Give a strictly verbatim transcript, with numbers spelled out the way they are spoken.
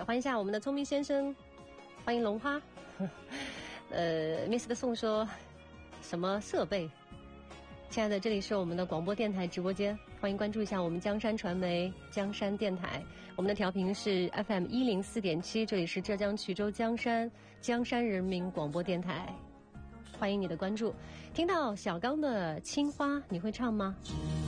欢迎一下我们的聪明先生，欢迎龙花。呃 ，Miss 的宋说什么设备？亲爱的，这里是我们的广播电台直播间，欢迎关注一下我们江山传媒、江山电台。我们的调频是 F M 一零四点七，这里是浙江衢州江山江山人民广播电台，欢迎你的关注。听到小刚的《青花》，你会唱吗？